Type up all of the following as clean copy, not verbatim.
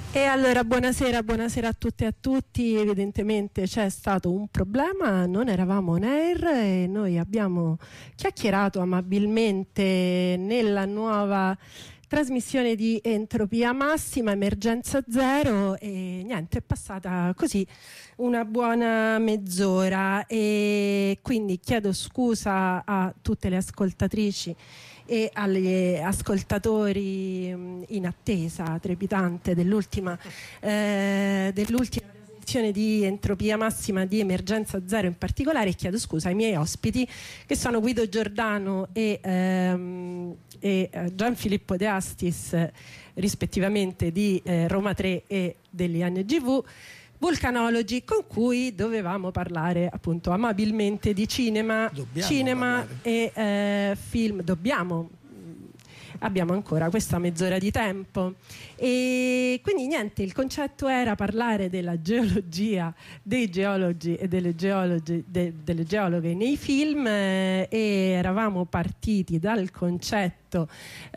E allora buonasera a tutte e a tutti. Evidentemente c'è stato un problema, non eravamo on air e noi abbiamo chiacchierato amabilmente nella nuova trasmissione di Entropia Massima, Emergenza Zero, e niente, è passata così una buona mezz'ora e quindi chiedo scusa a tutte le ascoltatrici e agli ascoltatori in attesa trepidante dell'ultima trasmissione di Entropia Massima di Emergenza Zero in particolare, e chiedo scusa ai miei ospiti che sono Guido Giordano e Gianfilippo De Astis, rispettivamente di Roma 3 e dell'INGV Vulcanology, con cui dovevamo parlare appunto amabilmente di cinema e film. Abbiamo ancora questa mezz'ora di tempo e quindi niente, il concetto era parlare della geologia, dei geologi e delle geologhe nei film, e eravamo partiti dal concetto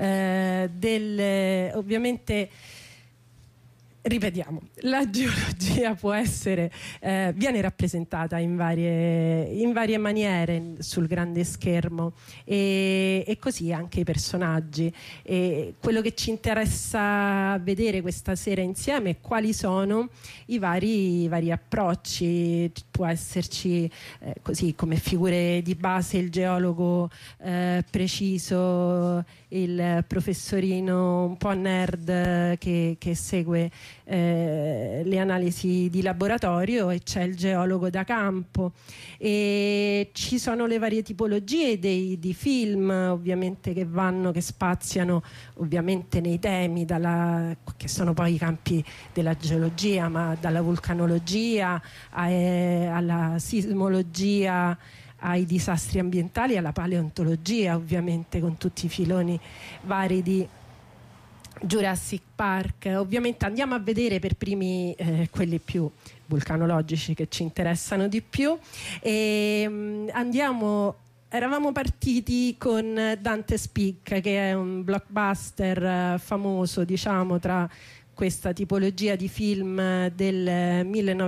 ovviamente. Ripetiamo, la geologia può essere, viene rappresentata in varie maniere sul grande schermo e così anche i personaggi. E quello che ci interessa vedere questa sera insieme è quali sono i vari approcci. Può esserci così come figure di base il geologo preciso, il professorino un po' nerd che segue le analisi di laboratorio, e c'è il geologo da campo, e ci sono le varie tipologie di film ovviamente che spaziano ovviamente nei temi che sono poi i campi della geologia, ma dalla vulcanologia alla sismologia, ai disastri ambientali, alla paleontologia, ovviamente con tutti i filoni vari di Jurassic Park. Ovviamente andiamo a vedere per primi quelli più vulcanologici che ci interessano di più, e eravamo partiti con Dante's Peak, che è un blockbuster famoso, diciamo, tra questa tipologia di film del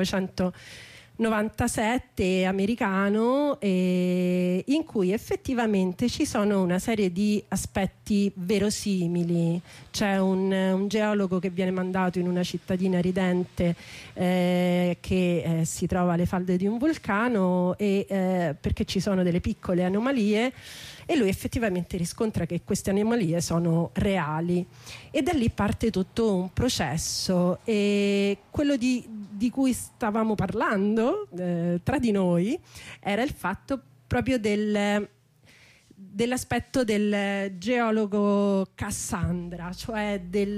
1997 americano, in cui effettivamente ci sono una serie di aspetti verosimili. C'è un geologo che viene mandato in una cittadina ridente che si trova alle falde di un vulcano, perché ci sono delle piccole anomalie, e lui effettivamente riscontra che queste anomalie sono reali, e da lì parte tutto un processo. E quello di cui stavamo parlando tra di noi era il fatto proprio dell'aspetto del geologo Cassandra, cioè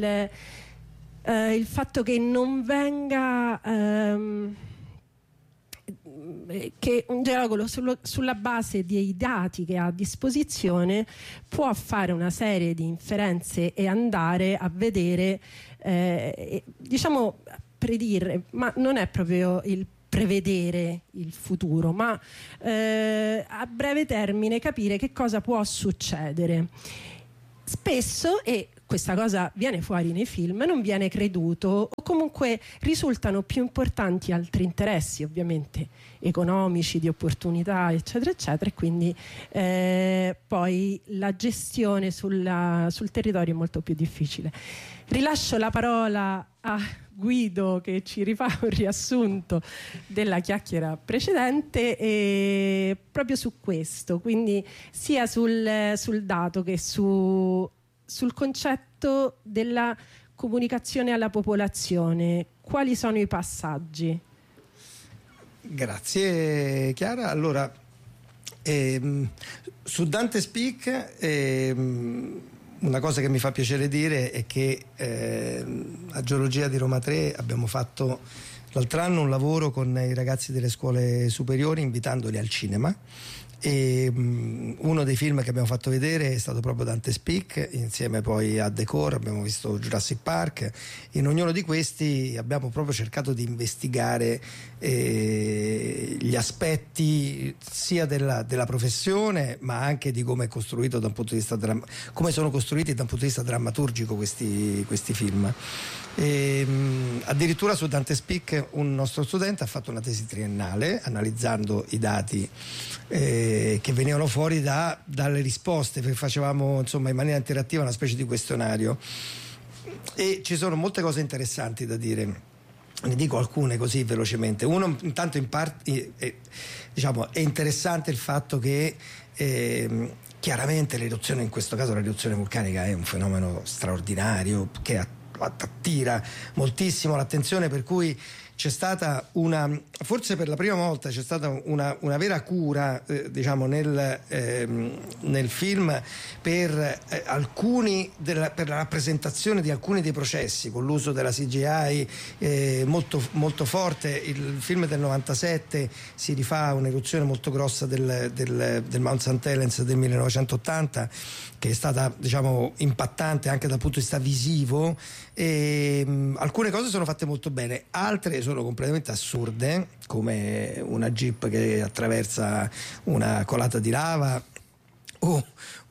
il fatto che non venga che un geologo sulla base dei dati che ha a disposizione può fare una serie di inferenze e andare a vedere, diciamo predire, ma non è proprio il prevedere il futuro, ma a breve termine capire che cosa può succedere. Spesso, e questa cosa viene fuori nei film, non viene creduto, o comunque risultano più importanti altri interessi, ovviamente economici, di opportunità, eccetera eccetera, e quindi poi la gestione sul territorio è molto più difficile. Rilascio la parola a Guido, che ci rifà un riassunto della chiacchiera precedente, e proprio su questo, quindi sia sul dato che sul concetto della comunicazione alla popolazione. Quali sono i passaggi? Grazie Chiara. Allora, su Dante's Peak una cosa che mi fa piacere dire è che a Geologia di Roma 3 abbiamo fatto l'altro anno un lavoro con i ragazzi delle scuole superiori, invitandoli al cinema, E uno dei film che abbiamo fatto vedere è stato proprio Dante's Peak, insieme poi a Decor abbiamo visto Jurassic Park. In ognuno di questi abbiamo proprio cercato di investigare gli aspetti sia della professione, ma anche di come è costruito da un punto di vista come sono costruiti da un punto di vista drammaturgico questi film. Addirittura su Dante's Peak un nostro studente ha fatto una tesi triennale analizzando i dati che venivano fuori dalle risposte, perché facevamo insomma in maniera interattiva una specie di questionario, e ci sono molte cose interessanti da dire. Ne dico alcune così velocemente. Uno, intanto, in parte diciamo, è interessante il fatto che chiaramente l'eruzione, in questo caso la riduzione vulcanica, è un fenomeno straordinario che attira moltissimo l'attenzione, per cui c'è stata forse per la prima volta c'è stata una vera cura diciamo nel film per la rappresentazione di alcuni dei processi, con l'uso della CGI molto, molto forte. Il film del 97 si rifà a un'eruzione molto grossa del Mount St. Helens del 1980, che è stata, diciamo, impattante anche dal punto di vista visivo. Alcune cose sono fatte molto bene, altre sono completamente assurde, come una jeep che attraversa una colata di lava, o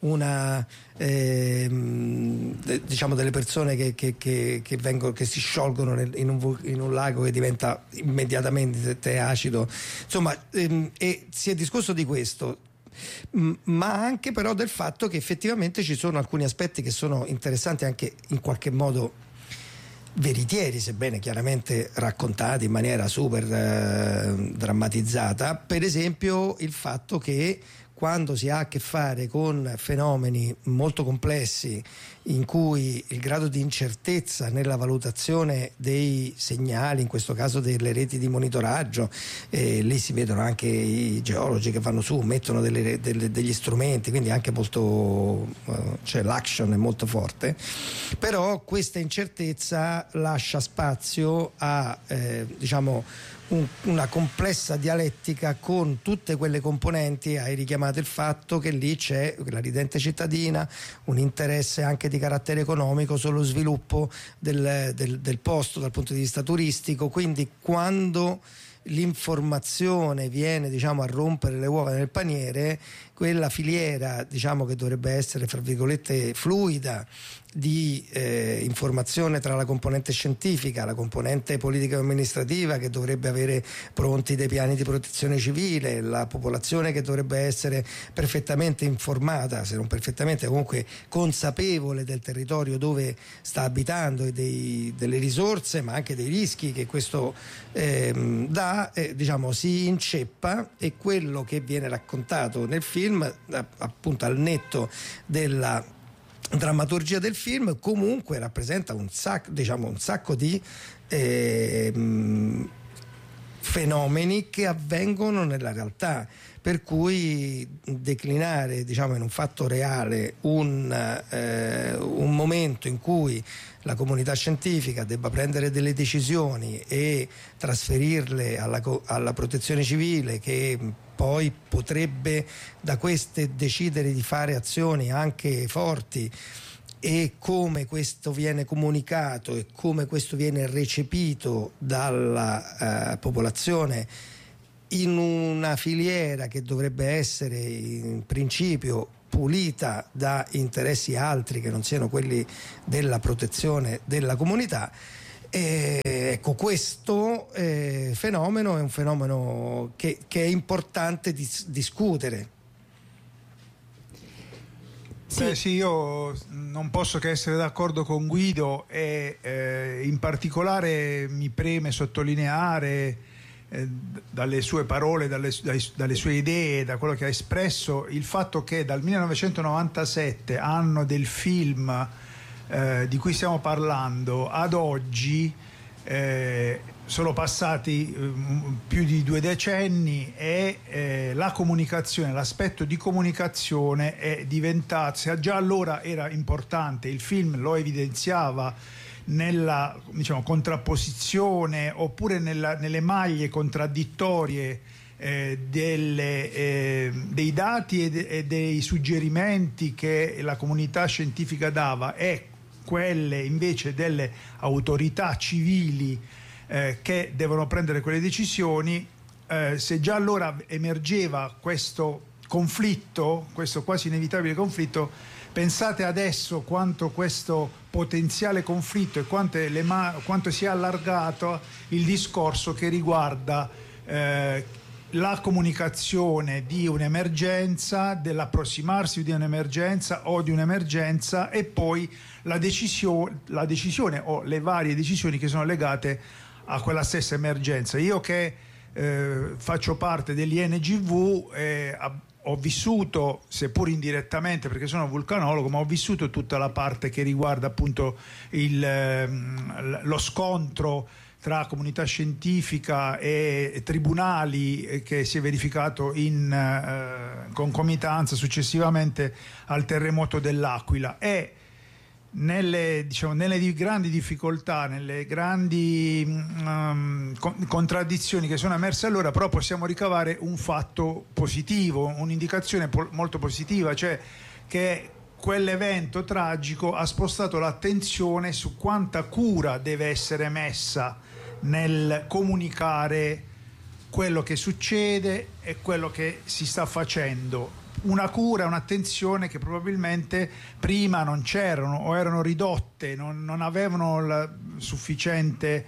diciamo delle persone che si sciolgono in un lago che diventa immediatamente acido. Insomma, e si è discusso di questo, ma anche però del fatto che effettivamente ci sono alcuni aspetti che sono interessanti, anche in qualche modo veritieri, sebbene chiaramente raccontati in maniera super drammatizzata. Per esempio il fatto che quando si ha a che fare con fenomeni molto complessi, in cui il grado di incertezza nella valutazione dei segnali, in questo caso delle reti di monitoraggio, lì si vedono anche i geologi che vanno su, mettono degli strumenti, quindi anche molto cioè l'action è molto forte, però questa incertezza lascia spazio a diciamo una complessa dialettica con tutte quelle componenti. Hai richiamato il fatto che lì c'è la ridente cittadina, un interesse anche di carattere economico sullo sviluppo del posto dal punto di vista turistico, quindi quando l'informazione viene, diciamo, a rompere le uova nel paniere, quella filiera, diciamo, che dovrebbe essere fra virgolette fluida, di informazione tra la componente scientifica, la componente politica e amministrativa, che dovrebbe avere pronti dei piani di protezione civile, la popolazione che dovrebbe essere perfettamente informata, se non perfettamente comunque consapevole del territorio dove sta abitando e delle risorse, ma anche dei rischi che questo dà, diciamo, si inceppa. E quello che viene raccontato nel film, appunto al netto della drammaturgia del film, comunque rappresenta un sacco di fenomeni che avvengono nella realtà, per cui declinare, diciamo, in un fatto reale un momento in cui la comunità scientifica debba prendere delle decisioni e trasferirle alla protezione civile, che poi potrebbe da queste decidere di fare azioni anche forti, e come questo viene comunicato e come questo viene recepito dalla popolazione in una filiera che dovrebbe essere in principio pulita da interessi altri che non siano quelli della protezione della comunità. Ecco, questo fenomeno è un fenomeno che è importante discutere. Sì, io non posso che essere d'accordo con Guido, e in particolare mi preme sottolineare dalle sue parole, dalle sue idee, da quello che ha espresso, il fatto che dal 1997, anno del film di cui stiamo parlando, ad oggi sono passati più di 2 decenni, e la comunicazione, l'aspetto di comunicazione è diventato, se già allora era importante, il film lo evidenziava nella, diciamo, contrapposizione oppure nelle maglie contraddittorie dei dati e dei suggerimenti che la comunità scientifica dava e quelle invece delle autorità civili che devono prendere quelle decisioni, se già allora emergeva questo conflitto, questo quasi inevitabile conflitto, pensate adesso quanto questo potenziale conflitto e quanto sia allargato il discorso che riguarda la comunicazione di un'emergenza, dell'approssimarsi di un'emergenza o di un'emergenza, e poi la decisione o le varie decisioni che sono legate a quella stessa emergenza. Io che faccio parte dell'INGV ho vissuto, seppur indirettamente perché sono vulcanologo, ma ho vissuto tutta la parte che riguarda appunto lo scontro tra comunità scientifica e tribunali che si è verificato in concomitanza successivamente al terremoto dell'Aquila, e nelle grandi difficoltà, nelle grandi contraddizioni che sono emerse allora, però possiamo ricavare un fatto positivo, un'indicazione molto positiva, cioè che quell'evento tragico ha spostato l'attenzione su quanta cura deve essere messa nel comunicare quello che succede e quello che si sta facendo. Una cura, un'attenzione che probabilmente prima non c'erano o erano ridotte, non avevano la sufficiente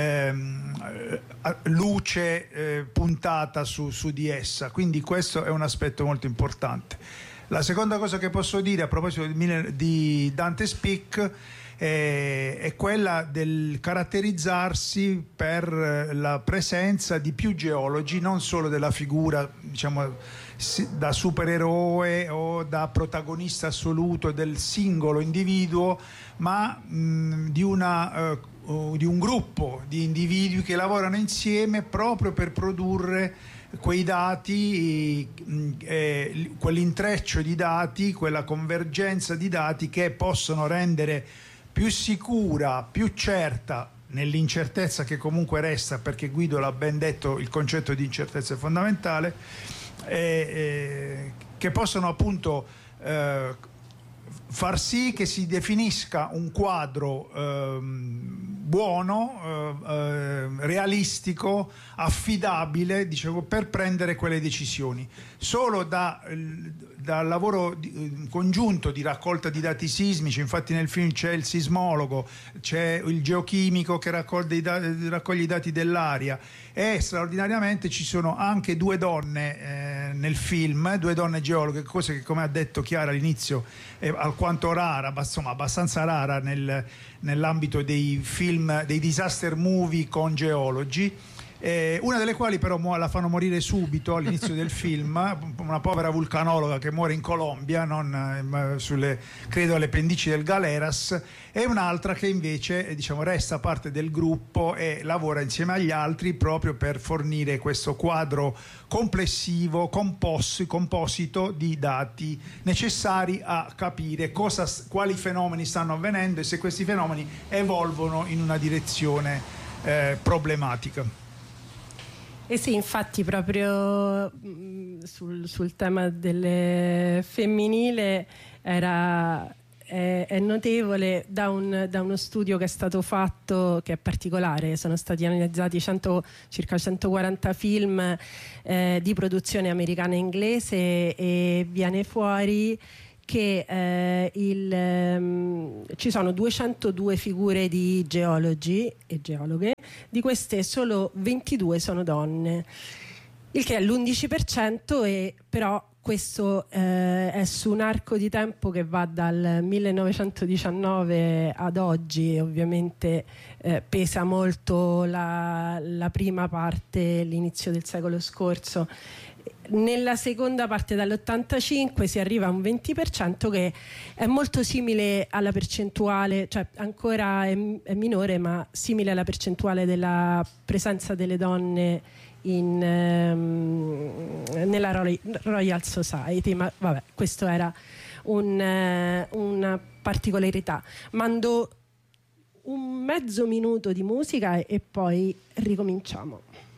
luce puntata su di essa. Quindi questo è un aspetto molto importante. La seconda cosa che posso dire a proposito di Dante's Peak è quella del caratterizzarsi per la presenza di più geologi, non solo della figura, diciamo, da supereroe o da protagonista assoluto del singolo individuo, ma di un gruppo di individui che lavorano insieme proprio per produrre quei dati, quell'intreccio di dati, quella convergenza di dati che possono rendere più sicura, più certa, nell'incertezza che comunque resta, perché Guido l'ha ben detto, il concetto di incertezza è fondamentale, che possono appunto far sì che si definisca un quadro buono, realistico, affidabile, dicevo, per prendere quelle decisioni. Solo dal lavoro congiunto di raccolta di dati sismici, infatti nel film c'è il sismologo, c'è il geochimico che raccoglie i dati dell'aria, e straordinariamente ci sono anche due donne nel film, due donne geologhe, cosa che, come ha detto Chiara all'inizio, è alquanto rara, insomma abbastanza rara nell'ambito dei film, dei disaster movie con geologi. Una delle quali però la fanno morire subito all'inizio del film, una povera vulcanologa che muore in Colombia, credo alle pendici del Galeras, e un'altra che invece resta parte del gruppo e lavora insieme agli altri proprio per fornire questo quadro complessivo, composito di dati necessari a capire quali fenomeni stanno avvenendo e se questi fenomeni evolvono in una direzione problematica. Eh sì, infatti proprio sul tema del femminile è notevole da uno studio che è stato fatto, che è particolare. Sono stati analizzati circa 140 film di produzione americana e inglese, e viene fuori che ci sono 202 figure di geologi e geologhe, di queste solo 22 sono donne, il che è l'11%, e però questo è su un arco di tempo che va dal 1919 ad oggi. Ovviamente pesa molto la prima parte, l'inizio del secolo scorso. Nella seconda parte, dall'85, si arriva a un 20%, che è molto simile alla percentuale, cioè ancora è minore, ma simile alla percentuale della presenza delle donne nella Royal Society. Ma vabbè, questo era una particolarità. Mando un mezzo minuto di musica e poi ricominciamo.